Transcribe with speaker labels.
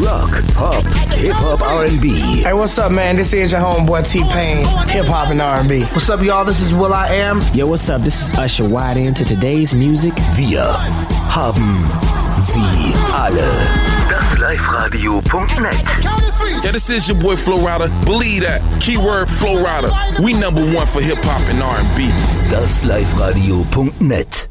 Speaker 1: Rock, Pop, Hip-Hop, R&B.
Speaker 2: Hey, what's up, man? This is your homeboy T-Pain, hip-hop and R&B.
Speaker 3: What's up, y'all? This is will.i.am.
Speaker 4: Yo, what's up? This is Usher. Wide into today's music.
Speaker 1: Wir haben sie alle. Das Live-Radio.net.
Speaker 5: Yeah, this is your boy Flo Rida. Believe that. Keyword Flo Rida. We number one for hip-hop and R&B.
Speaker 1: Das Live-Radio.net.